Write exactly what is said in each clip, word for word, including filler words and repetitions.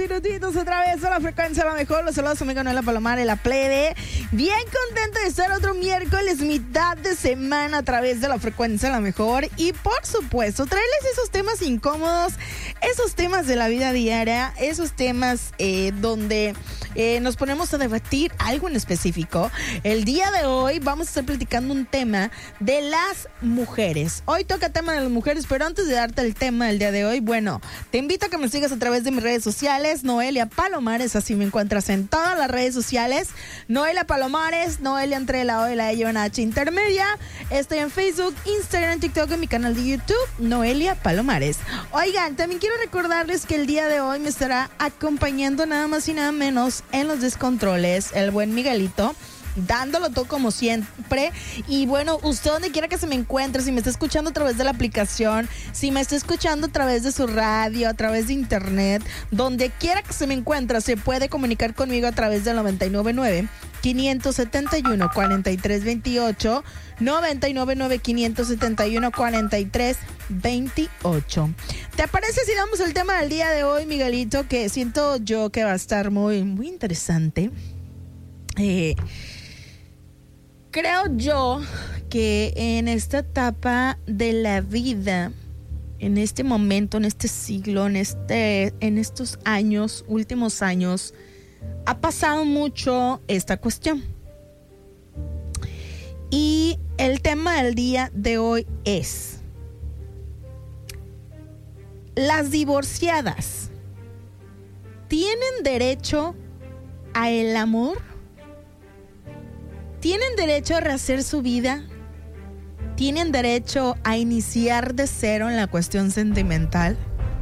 minutitos a través de la frecuencia a lo mejor. Los saludos a mi amiga Noela Palomares, la plebe. Bien contenta de estar otro miércoles, mitad de semana a través de la frecuencia a lo mejor. Y por supuesto, traerles esos temas incómodos, esos temas de la vida diaria, esos temas eh, donde eh, nos ponemos a debatir algo en específico. El día de hoy vamos a estar platicando un tema de las mujeres. Hoy toca tema de las mujeres, pero antes de darte el tema del día de hoy, bueno, te invito a que me sigas a través de mis redes sociales, Noelia Palomares, así me encuentras en todas las redes sociales. Noelia Palomares, Noelia entre la O y la E lleva una H intermedia. Estoy en Facebook, Instagram, TikTok, en mi canal de YouTube, Noelia Palomares. Oigan, también quiero recordarles que el día de hoy me estará acompañando nada más y nada menos en los descontroles el buen Miguelito, dándolo todo como siempre. Y bueno, usted donde quiera que se me encuentre, si me está escuchando a través de la aplicación, si me está escuchando a través de su radio, a través de internet, donde quiera que se me encuentre, se puede comunicar conmigo a través del noventa y nueve nueve, quinientos setenta y uno, cuarenta y tres veintiocho, noventa y nueve nueve, quinientos setenta y uno, cuarenta y tres veintiocho. ¿Te parece si damos el tema del día de hoy, Miguelito? Que siento yo que va a estar muy, muy interesante. Eh... Creo yo que en esta etapa de la vida, en este momento, en este siglo, en este, en estos años, últimos años, ha pasado mucho esta cuestión. Y el tema del día de hoy es: ¿las divorciadas tienen derecho a el amor? ¿Tienen derecho a rehacer su vida? ¿Tienen derecho a iniciar de cero en la cuestión sentimental?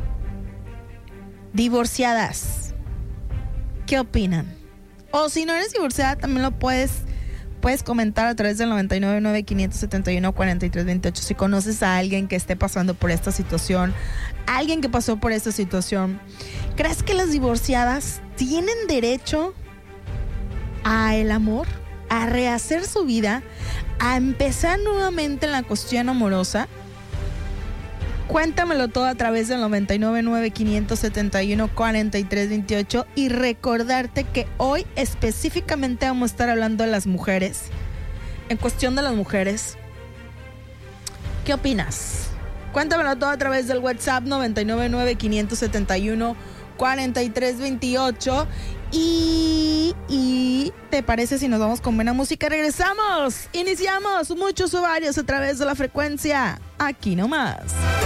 Divorciadas, ¿qué opinan? O si no eres divorciada, también lo puedes, puedes comentar a través del noventa y nueve nueve, quinientos setenta y uno, cuarenta y tres veintiocho. Si conoces a alguien que esté pasando por esta situación, alguien que pasó por esta situación, ¿crees que las divorciadas tienen derecho a el amor? A rehacer su vida, a empezar nuevamente en la cuestión amorosa. Cuéntamelo todo a través del noventa y nueve nueve, quinientos setenta y uno, cuarenta y tres veintiocho. Y recordarte que hoy específicamente vamos a estar hablando de las mujeres. En cuestión de las mujeres, ¿qué opinas? Cuéntamelo todo a través del WhatsApp noventa y nueve nueve, quinientos setenta y uno, cuarenta y tres veintiocho. Y, y ¿te parece si nos vamos con buena música? Regresamos, iniciamos muchos ovarios a través de la frecuencia, aquí nomás.